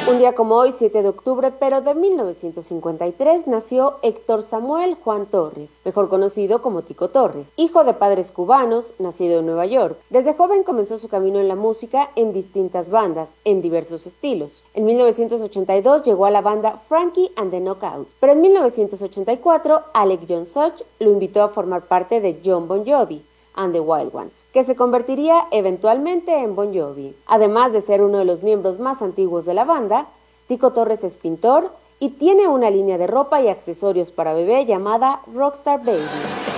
Un día como hoy, 7 de octubre, pero de 1953, nació Héctor Samuel Juan Torres, mejor conocido como Tico Torres, hijo de padres cubanos, nacido en Nueva York. Desde joven comenzó su camino en la música en distintas bandas, en diversos estilos. En 1982 llegó a la banda Frankie and the Knockouts, pero en 1984 Alec John Such lo invitó a formar parte de Jon Bon Jovi and the Wild Ones, que se convertiría eventualmente en Bon Jovi. Además de ser uno de los miembros más antiguos de la banda, Tico Torres es pintor y tiene una línea de ropa y accesorios para bebé llamada Rockstar Baby.